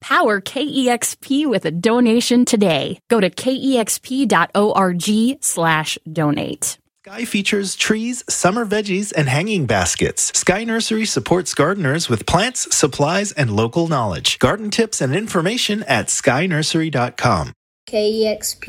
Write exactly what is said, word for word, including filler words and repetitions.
Power K E X P with a donation today. Go to kexp.org slash donate. Sky features trees, summer veggies, and hanging baskets. Sky Nursery supports gardeners with plants, supplies, and local knowledge. Garden tips and information at sky nursery dot com. K E X P